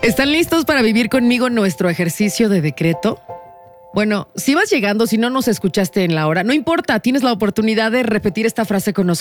¿Están listos para vivir conmigo nuestro ejercicio de decreto? Bueno, si vas llegando, si no nos escuchaste en la hora, no importa, tienes la oportunidad de repetir esta frase con nosotros.